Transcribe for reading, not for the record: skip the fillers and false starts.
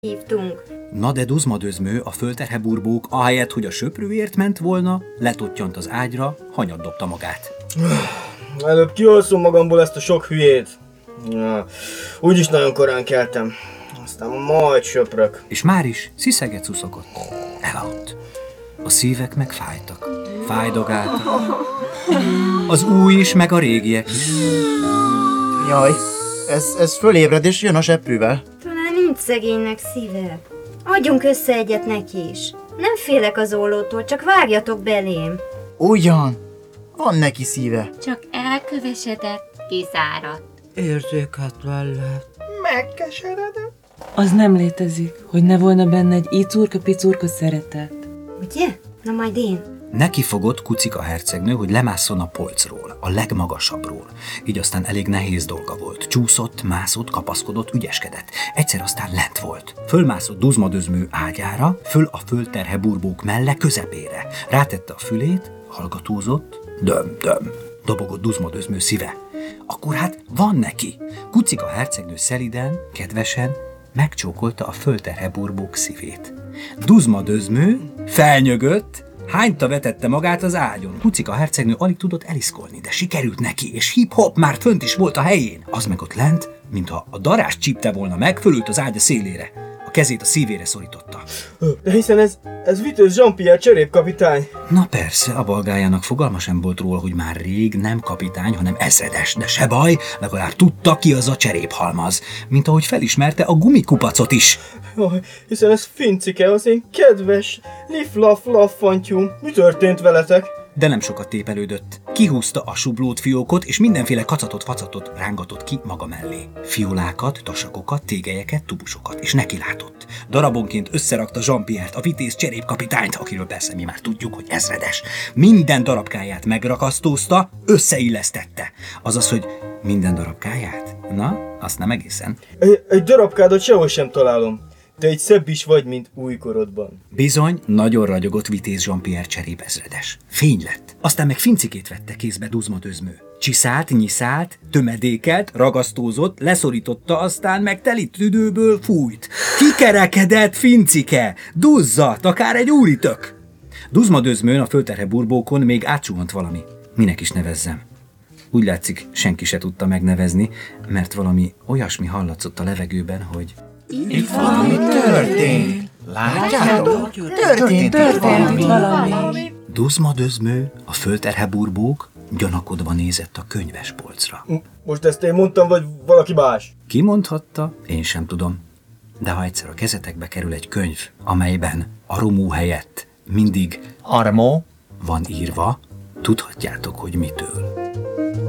hívtunk. Na de Duzmadözmő, a fölterheburbók, ahelyett, hogy a söprőért ment volna, letottyant az ágyra, hanyat dobta magát. Előbb kiolszom magamból ezt a sok hülyét. Úgyis nagyon korán keltem. Aztán majd söprök. És már is sziszeget szuszogott. Elaludt. A szívek meg fájtak. Fájdogáltak. Az új is, meg a régiek is. Jaj, ez fölébred és jön a seprűvel. Talán nincs szegénynek szíve. Adjunk össze egyet neki is. Nem félek az ollótól, csak vágjatok belém. Ugyan, van neki szíve. Csak elkövesedett, kiszáradt. Érzéketlen lett. Megkeseredett. Az nem létezik, hogy ne volna benne egy icurka-picurka szeretet. Ugye? Na majd én. Neki fogott Kucika hercegnő, hogy lemásszon a polcról, a legmagasabbról. Így aztán elég nehéz dolga volt. Csúszott, mászott, kapaszkodott, ügyeskedett. Egyszer aztán lent volt. Fölmászott Duzmadözmő ágyára, föl a fölterheburbók melle közepére. Rátette a fülét, hallgatózott, döm-döm. Dobogott Duzmadözmő szíve. Akkor hát van neki. Kucika hercegnő szeliden, kedvesen megcsókolta a fölterheburbók szívét. Duzmadözmő felnyögött, hányta vetette magát az ágyon. Kucika hercegnő alig tudott eliszkolni, de sikerült neki, és hip-hop már fönt is volt a helyén. Az meg ott lent, mintha a darást csípte volna meg, fölült az ágya szélére. A kezét a szívére szorította. De hiszen ez Vitéz Jean-Pierre cserépkapitány. Na persze, a balgájának fogalma sem volt róla, hogy már rég nem kapitány, hanem ezredes, de se baj, legalább tudta, ki az a cseréphalmaz, mint ahogy felismerte a gumikupacot is. Jaj, hiszen ez Fincike, az én kedves lif-laf-laffantyúm. Mi történt veletek? De nem sokat tépelődött. Kihúzta a sublót fiókot, és mindenféle kacatot-facatot rángatott ki maga mellé. Fiolákat, tasakokat, tégelyeket, tubusokat, és neki látott. Darabonként összerakta Jean-Pierre-t, a vitéz cserépkapitányt, akiről persze mi már tudjuk, hogy ezredes. Minden darabkáját megrakasztózta, összeillesztette. Azaz, hogy minden darabkáját? Na, azt nem egészen. Egy darabkádat sehol sem találom. Te egy szebb is vagy, mint újkorodban. Bizony, nagyon ragyogott vitéz Jean-Pierre cserépezredes. Fény lett. Aztán meg Fincikét vette kézbe Duzmadözmő. Csiszált, nyiszált, tömedékelt, ragasztózott, leszorította, aztán meg teli tüdőből fújt. Kikerekedett Fincike! Duzzadt, akár egy úritök! Duzmadözmőn a fölterheburbókon még átsuhant valami. Minek is nevezzem? Úgy látszik, senki se tudta megnevezni, mert valami olyasmi hallatszott a levegőben, hogy... Itt valami történt. Látjátok? Történt valami. Duzmadözmő, a fölterheburbók gyanakodva nézett a könyvespolcra. Most ezt én mondtam, vagy valaki más? Ki mondhatta? Én sem tudom. De ha egyszer a kezetekbe kerül egy könyv, amelyben Arumú helyett mindig Armó. van írva, tudhatjátok, hogy mitől.